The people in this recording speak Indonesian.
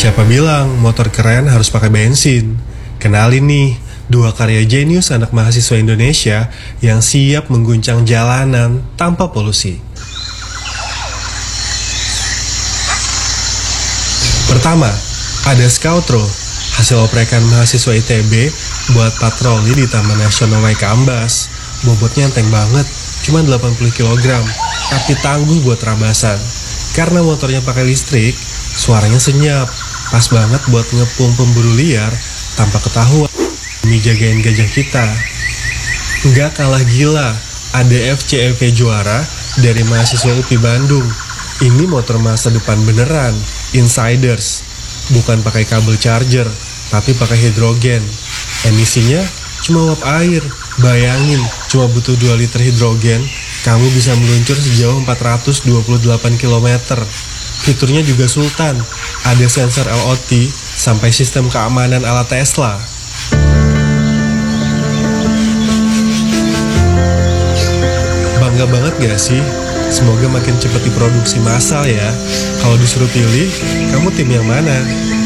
Siapa bilang motor keren harus pakai bensin? Kenalin nih, dua karya jenius anak mahasiswa Indonesia yang siap mengguncang jalanan tanpa polusi. Pertama, ada Scoutro, hasil oprekan mahasiswa ITB buat patroli di Taman Nasional Waikambas. Bobotnya enteng banget, cuma 80 kg, tapi tangguh buat rabasan. Karena motornya pakai listrik, suaranya senyap, pas banget buat ngepung pemburu liar tanpa ketahuan demi jagain gajah kita. Nggak kalah gila, ada FCEV juara dari mahasiswa UPI Bandung. Ini motor masa depan beneran, insiders. Bukan pakai kabel charger, tapi pakai hidrogen. Emisinya cuma uap air. Bayangin, cuma butuh 2 liter hidrogen, kamu bisa meluncur sejauh 428 km. Fiturnya juga sultan, ada sensor LOT sampai sistem keamanan ala Tesla. Bangga banget gak sih? Semoga makin cepat diproduksi massal ya. Kalau disuruh pilih, kamu tim yang mana?